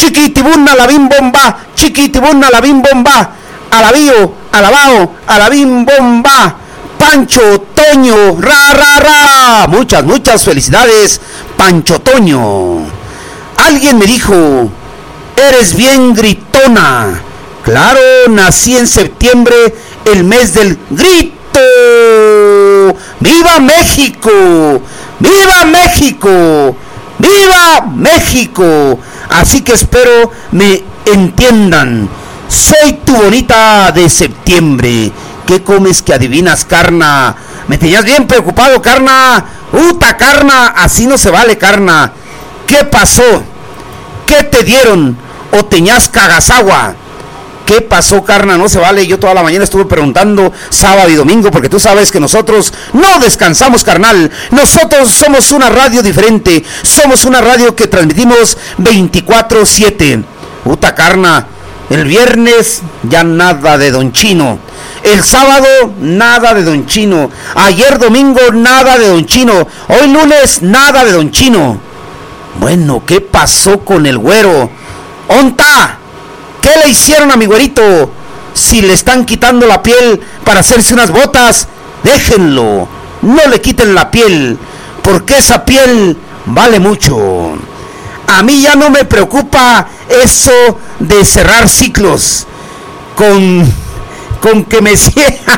chiquitibuna la bim bomba, chiquitibuna la bim bomba, alabío, alabao, alabim bomba, Pancho Toño, ra, ra, ra. Muchas felicidades, Pancho Toño. Alguien me dijo, eres bien gritona. Claro, nací en septiembre, el mes del grito. ¡Viva México! ¡Viva México! ¡Viva México! Así que espero me entiendan. Soy tu bonita de septiembre. ¿Qué comes que adivinas, carna? Me tenías bien preocupado, carna. ¡Uta, carna! Así no se vale, carna. ¿Qué pasó? ¿Qué te dieron? ¿O tenías cagasagua? ¿Qué pasó, carna? No se vale. Yo toda la mañana estuve preguntando, sábado y domingo, porque tú sabes que nosotros no descansamos, carnal. Nosotros somos una radio diferente. Somos una radio que transmitimos 24/7. Uta, carna. El viernes ya nada de Don Chino. El sábado nada de Don Chino. Ayer domingo nada de Don Chino. Hoy lunes nada de Don Chino. Bueno, ¿qué pasó con el güero? ¡Onta! ¿Qué le hicieron a mi güerito? Si le están quitando la piel para hacerse unas botas, déjenlo. No le quiten la piel, porque esa piel vale mucho. A mí ya no me preocupa eso de cerrar ciclos. Con que me cierre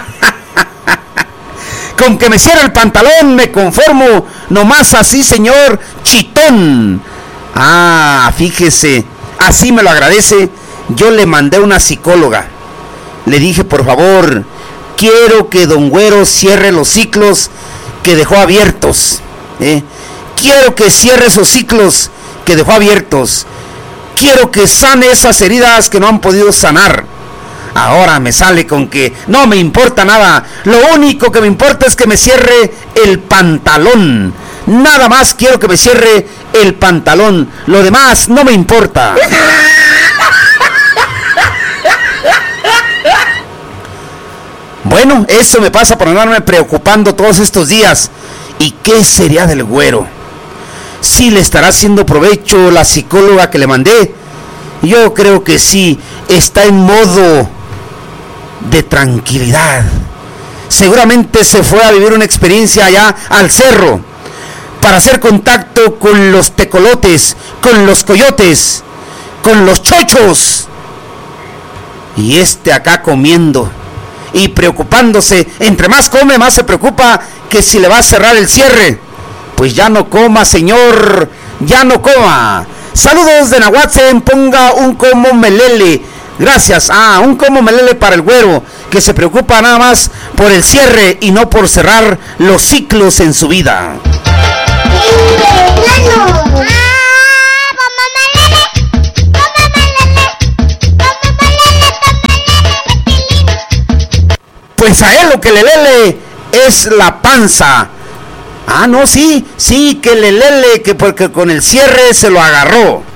con que me cierre el pantalón me conformo. Nomás así, señor Chitón. Ah, fíjese, así me lo agradece. Yo le mandé una psicóloga. Le dije, por favor, quiero que don Güero cierre los ciclos que dejó abiertos. Quiero que cierre esos ciclos que dejó abiertos. Quiero que sane esas heridas que no han podido sanar. Ahora me sale con que no me importa nada. Lo único que me importa es que me cierre el pantalón. Nada más quiero que me cierre el pantalón. Lo demás no me importa. Bueno, eso me pasa por andarme preocupando todos estos días. ¿Y qué sería del güero? ¿Sí le estará haciendo provecho la psicóloga que le mandé? Yo creo que sí. Está en modo de tranquilidad. Seguramente se fue a vivir una experiencia allá al cerro para hacer contacto con los tecolotes, con los coyotes, con los chochos. Y acá comiendo y preocupándose. Entre más come, más se preocupa que si le va a cerrar el cierre. Pues ya no coma, señor, ya no coma. Saludos de Nahuatzen, ponga un como melele. Gracias. Un como melele para el güero, que se preocupa nada más por el cierre y no por cerrar los ciclos en su vida. Pues a él lo que le lele es la panza. No, sí, que le lele, que porque con el cierre se lo agarró.